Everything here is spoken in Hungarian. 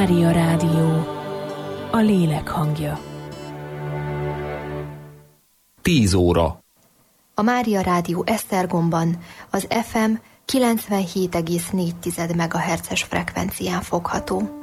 Mária Rádió, a lélek hangja. 10 óra. A Mária Rádió Esztergomban az FM 97,4 MHz-es frekvencián fogható.